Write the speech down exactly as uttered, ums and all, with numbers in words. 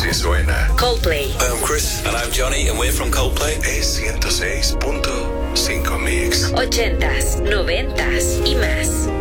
que suena. Coldplay. Hi, I'm Chris. And I'm Johnny, and we're from Coldplay. Es ciento seis punto cinco Mix. Ochentas, noventas y más.